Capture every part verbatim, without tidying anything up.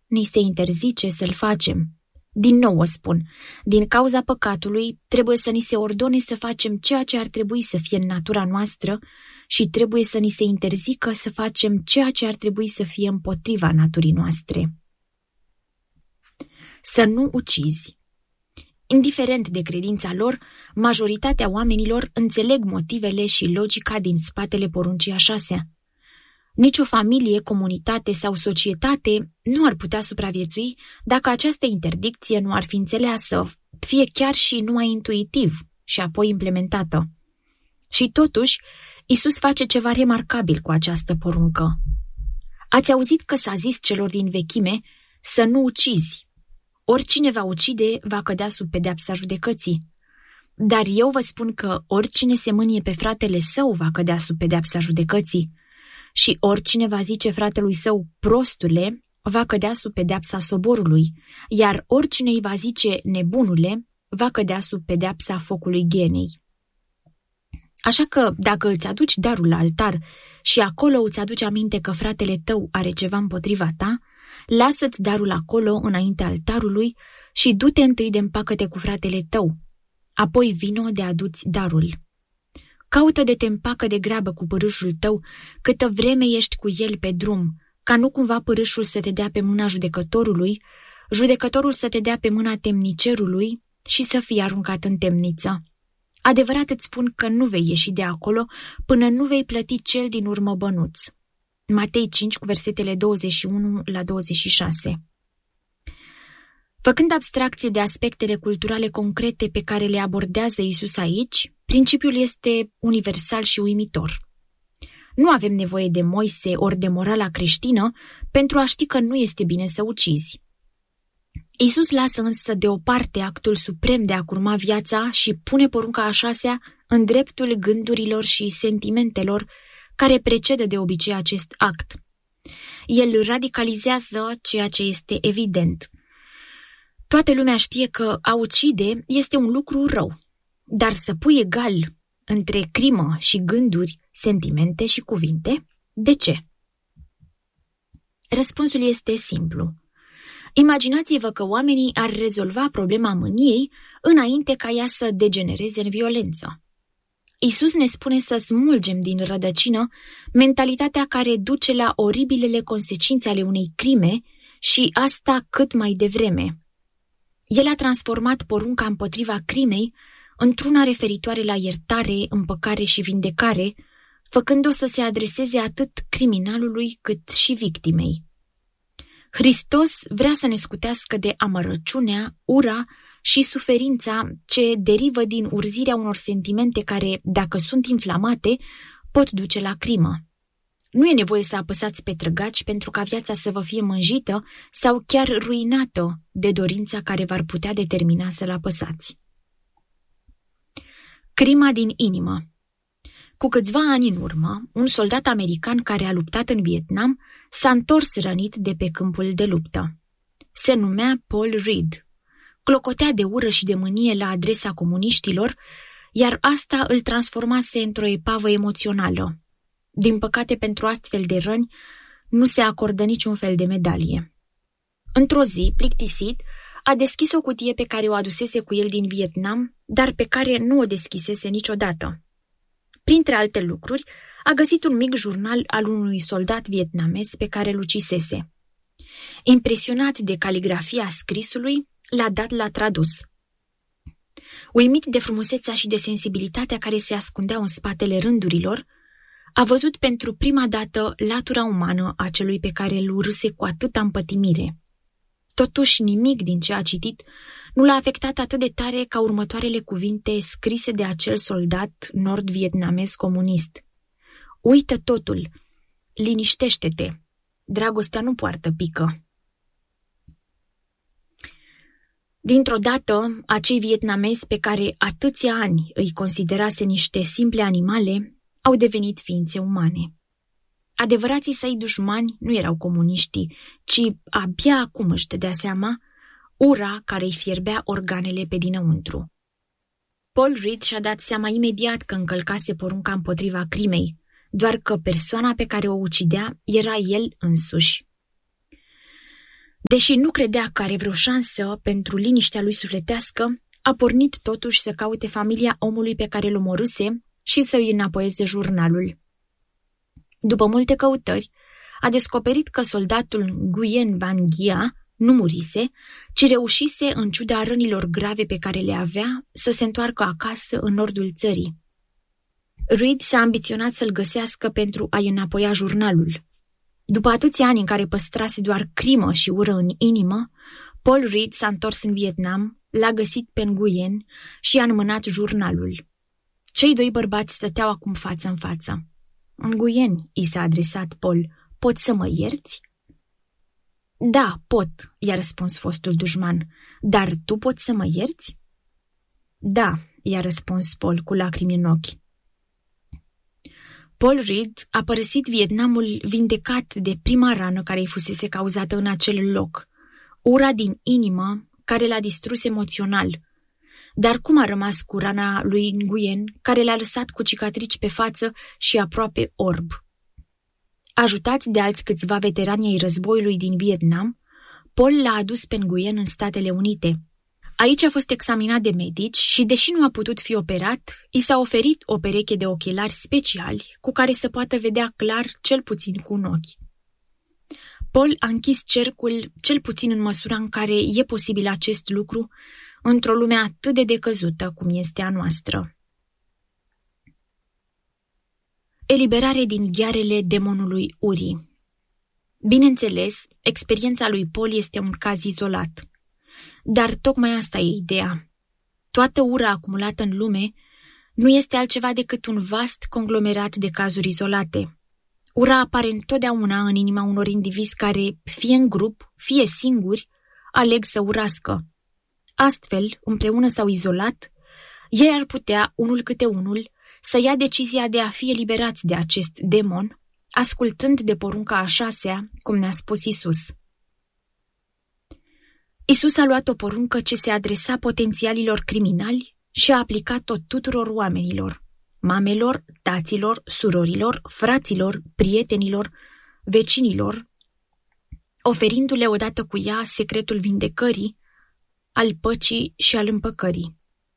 ni se interzice să-l facem. Din nou o spun, din cauza păcatului trebuie să ni se ordone să facem ceea ce ar trebui să fie în natura noastră și trebuie să ni se interzică să facem ceea ce ar trebui să fie împotriva naturii noastre. Să nu ucizi. Indiferent de credința lor, majoritatea oamenilor înțeleg motivele și logica din spatele poruncii a șasea. Nici o familie, comunitate sau societate nu ar putea supraviețui dacă această interdicție nu ar fi înțeleasă, fie chiar și numai intuitiv și apoi implementată. Și totuși, Iisus face ceva remarcabil cu această poruncă. Ați auzit că s-a zis celor din vechime să nu ucizi. Oricine va ucide va cădea sub pedeapsa judecății. Dar eu vă spun că oricine se mânie pe fratele său va cădea sub pedeapsa judecății. Și oricine va zice fratelui său prostule va cădea sub pedeapsa soborului, iar oricine îi va zice nebunule va cădea sub pedeapsa focului ghenei. Așa că dacă îți aduci darul la altar și acolo îți aduci aminte că fratele tău are ceva împotriva ta, lasă-ți darul acolo înaintea altarului și du-te întâi de împacă-te cu fratele tău, apoi vino de aduți darul. Caută de te împacă de grabă cu părâșul tău câtă vreme ești cu el pe drum, ca nu cumva părâșul să te dea pe mâna judecătorului, judecătorul să te dea pe mâna temnicerului și să fii aruncat în temniță. Adevărat îți spun că nu vei ieși de acolo până nu vei plăti cel din urmă bănuț. Matei cinci, cu versetele douăzeci și unu la douăzeci și șase. Făcând abstracție de aspectele culturale concrete pe care le abordează Iisus aici, principiul este universal și uimitor. Nu avem nevoie de Moise ori de morala creștină pentru a ști că nu este bine să ucizi. Iisus lasă însă deoparte actul suprem de a curma viața și pune porunca a șasea în dreptul gândurilor și sentimentelor care precedă de obicei acest act. El radicalizează ceea ce este evident. Toată lumea știe că a ucide este un lucru rău, dar să pui egal între crimă și gânduri, sentimente și cuvinte, de ce? Răspunsul este simplu. Imaginați-vă că oamenii ar rezolva problema mâniei înainte ca ea să degenereze în violență. Iisus ne spune să smulgem din rădăcină mentalitatea care duce la oribilele consecințe ale unei crime și asta cât mai devreme. El a transformat porunca împotriva crimei într-una referitoare la iertare, împăcare și vindecare, făcând-o să se adreseze atât criminalului cât și victimei. Hristos vrea să ne scutească de amărăciunea, ura și suferința ce derivă din urzirea unor sentimente care, dacă sunt inflamate, pot duce la crimă. Nu e nevoie să apăsați pe trăgaci pentru ca viața să vă fie mânjită sau chiar ruinată de dorința care v-ar putea determina să-l apăsați. Crima din inimă. Cu câțiva ani în urmă, un soldat american care a luptat în Vietnam s-a întors rănit de pe câmpul de luptă. Se numea Paul Reed. Clocotea de ură și de mânie la adresa comuniștilor, iar asta îl transformase într-o epavă emoțională. Din păcate, pentru astfel de răni nu se acordă niciun fel de medalie. Într-o zi, plictisit, a deschis o cutie pe care o adusese cu el din Vietnam, dar pe care nu o deschisese niciodată. Printre alte lucruri, a găsit un mic jurnal al unui soldat vietnamez pe care îl ucisese. Impresionat de caligrafia scrisului, l-a dat la tradus. Uimit de frumusețea și de sensibilitatea care se ascundeau în spatele rândurilor, a văzut pentru prima dată latura umană a celui pe care îl urâse cu atâta împătimire. Totuși, nimic din ce a citit nu l-a afectat atât de tare ca următoarele cuvinte scrise de acel soldat nord-vietnamez comunist. Uită totul, liniștește-te, dragostea nu poartă pică. Dintr-o dată, acei vietnamezi pe care atâția ani îi considerase niște simple animale au devenit ființe umane. Adevărații săi dușmani nu erau comuniștii, ci abia acum își dădea seama ura care îi fierbea organele pe dinăuntru. Paul Reed și-a dat seama imediat că încălcase porunca împotriva crimei, doar că persoana pe care o ucidea era el însuși. Deși nu credea că are vreo șansă pentru liniștea lui sufletească, a pornit totuși să caute familia omului pe care îl omorâse și să îi înapoieze jurnalul. După multe căutări, a descoperit că soldatul Nguyen Van Gia nu murise, ci reușise, în ciuda rănilor grave pe care le avea, să se întoarcă acasă în nordul țării. Reed s-a ambiționat să-l găsească pentru a-i înapoia jurnalul. După atâția ani în care păstrase doar crimă și ură în inimă, Paul Reed s-a întors în Vietnam, l-a găsit pe Nguyen și i-a înmânat jurnalul. Cei doi bărbați stăteau acum față în față. Nguyen, i s-a adresat Paul, poți să mă ierți? Da, pot, i-a răspuns fostul dușman, dar tu poți să mă ierți? Da, i-a răspuns Paul cu lacrimi în ochi. Paul Reed a părăsit Vietnamul vindecat de prima rană care îi fusese cauzată în acel loc, ura din inimă care l-a distrus emoțional. Dar cum a rămas cu rana lui Nguyen, care l-a lăsat cu cicatrici pe față și aproape orb? Ajutați de alți câțiva veterani ai războiului din Vietnam, Paul l-a adus pe Nguyen în Statele Unite. Aici a fost examinat de medici și, deși nu a putut fi operat, i s-a oferit o pereche de ochelari speciali cu care să poată vedea clar cel puțin cu un ochi. Paul a închis cercul cel puțin în măsura în care e posibil acest lucru într-o lume atât de decăzută cum este a noastră. Eliberare din ghearele demonului urii. Bineînțeles, experiența lui Paul este un caz izolat. Dar tocmai asta e ideea. Toată ura acumulată în lume nu este altceva decât un vast conglomerat de cazuri izolate. Ura apare întotdeauna în inima unor indivizi care, fie în grup, fie singuri, aleg să urască. Astfel, împreună sau izolat, ei ar putea, unul câte unul, să ia decizia de a fi eliberați de acest demon, ascultând de porunca a șasea, cum ne-a spus Isus. Isus a luat o poruncă ce se adresa potențialilor criminali și a aplicat-o tuturor oamenilor, mamelor, taților, surorilor, fraților, prietenilor, vecinilor, oferindu-le odată cu ea secretul vindecării, al păcii și al împăcării.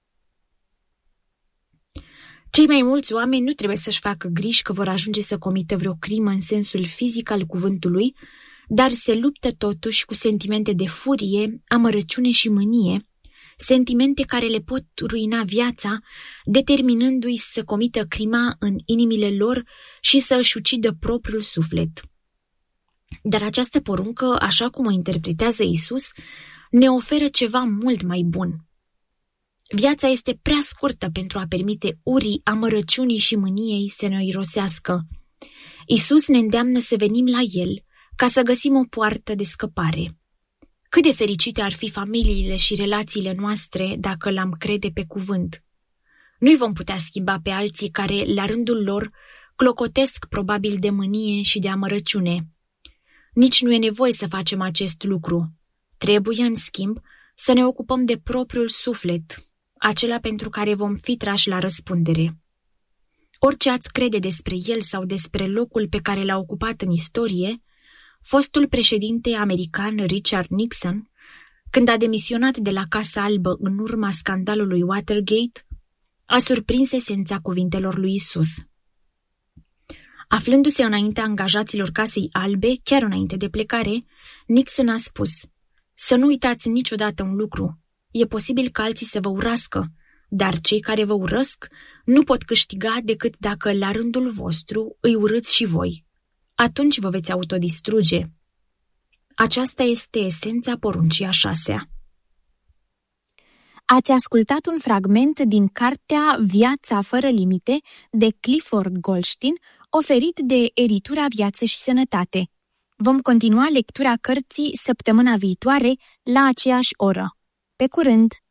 Cei mai mulți oameni nu trebuie să-și facă griji că vor ajunge să comită vreo crimă în sensul fizic al cuvântului, dar se luptă totuși cu sentimente de furie, amărăciune și mânie, sentimente care le pot ruina viața, determinându-i să comită crima în inimile lor și să își ucidă propriul suflet. Dar această poruncă, așa cum o interpretează Isus, ne oferă ceva mult mai bun. Viața este prea scurtă pentru a permite urii, amărăciunii și mâniei să ne irosească. Isus ne îndeamnă să venim la El ca să găsim o poartă de scăpare. Cât de fericite ar fi familiile și relațiile noastre dacă l-am crede pe cuvânt. Nu-i vom putea schimba pe alții care, la rândul lor, clocotesc probabil de mânie și de amărăciune. Nici nu e nevoie să facem acest lucru. Trebuie, în schimb, să ne ocupăm de propriul suflet, acela pentru care vom fi trași la răspundere. Orice ați crede despre el sau despre locul pe care l-a ocupat în istorie, fostul președinte american Richard Nixon, când a demisionat de la Casa Albă în urma scandalului Watergate, a surprins esența cuvintelor lui Isus. Aflându-se înaintea angajaților Casei Albe, chiar înainte de plecare, Nixon a spus: „Să nu uitați niciodată un lucru. E posibil ca alții să vă urască, dar cei care vă urăsc nu pot câștiga decât dacă la rândul vostru îi urâți și voi. Atunci vă veți autodistruge.” Aceasta este esența poruncii a șasea. Ați ascultat un fragment din cartea Viața fără limite de Clifford Goldstein, oferit de Editura Viață și Sănătate. Vom continua lectura cărții săptămâna viitoare la aceeași oră. Pe curând!